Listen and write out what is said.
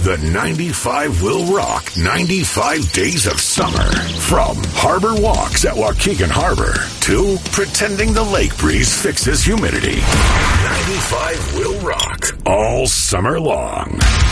The 95 will rock 95 days of summer. From harbor walks at Waukegan Harbor to pretending the lake breeze fixes humidity. 95 will rock all summer long.